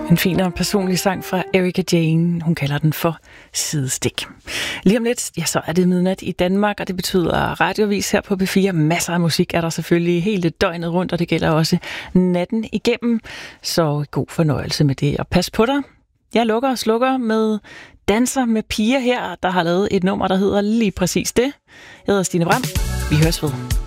En fin og personlig sang fra Erika Jane. Hun kalder den for Sidestik. Lige om lidt, ja, så er det midnat i Danmark, og det betyder radiovis her på P4. Masser af musik er der selvfølgelig hele døgnet rundt, og det gælder også natten igennem. Så god fornøjelse med det, og pas på dig. Jeg lukker og slukker med Danser med piger her, der har lavet et nummer, der hedder lige præcis det. Jeg hedder Stine Bram. Vi høres ved.